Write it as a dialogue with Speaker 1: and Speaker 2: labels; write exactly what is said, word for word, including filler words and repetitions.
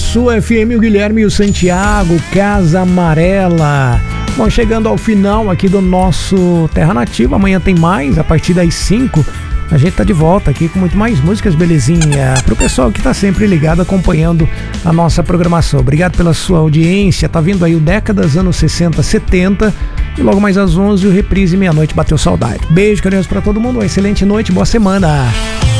Speaker 1: sua F M, o Guilherme e o Santiago, Casa Amarela. Bom, chegando ao final aqui do nosso Terra Nativa, amanhã tem mais, a partir das cinco. A gente tá de volta aqui com muito mais músicas, belezinha. Pro pessoal que tá sempre ligado, acompanhando a nossa programação. Obrigado pela sua audiência. Tá vindo aí o Décadas, anos sessenta, setenta. E logo mais às onze, o Reprise Meia-Noite Bateu Saudade. Beijo, carinhos pra todo mundo. Uma excelente noite, boa semana.